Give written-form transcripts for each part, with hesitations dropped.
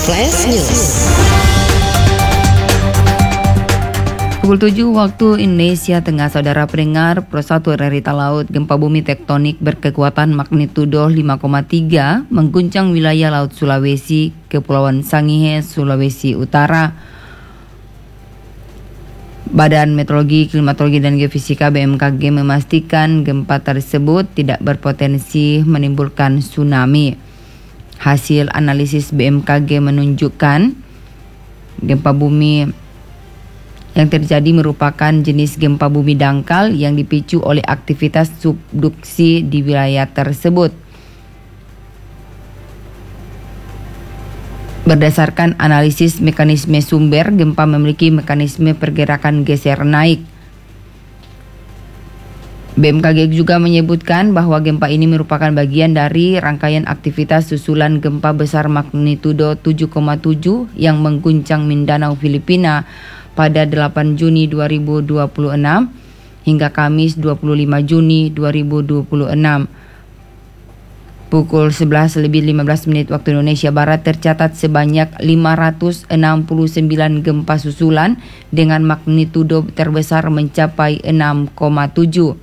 Flash News. Pukul 7 waktu Indonesia Tengah, saudara pendengar, Persatuan Realita Laut, gempa bumi tektonik berkekuatan magnitudo 5,3 mengguncang wilayah Laut Sulawesi, Kepulauan Sangihe, Sulawesi Utara. Badan Meteorologi, Klimatologi dan Geofisika BMKG memastikan gempa tersebut tidak berpotensi menimbulkan tsunami. Hasil analisis BMKG menunjukkan gempa bumi yang terjadi merupakan jenis gempa bumi dangkal yang dipicu oleh aktivitas subduksi di wilayah tersebut. Berdasarkan analisis mekanisme sumber, gempa memiliki mekanisme pergerakan geser naik. BMKG juga menyebutkan bahwa gempa ini merupakan bagian dari rangkaian aktivitas susulan gempa besar magnitudo 7,7 yang mengguncang Mindanao, Filipina pada 8 Juni 2026 hingga Kamis 25 Juni 2026. Pukul 11:15 waktu Indonesia Barat tercatat sebanyak 569 gempa susulan dengan magnitudo terbesar mencapai 6,7.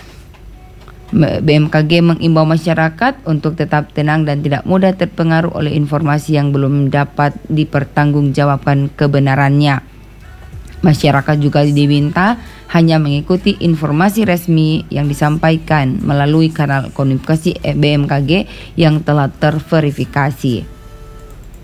BMKG mengimbau masyarakat untuk tetap tenang dan tidak mudah terpengaruh oleh informasi yang belum dapat dipertanggungjawabkan kebenarannya. Masyarakat juga diminta hanya mengikuti informasi resmi yang disampaikan melalui kanal komunikasi BMKG yang telah terverifikasi.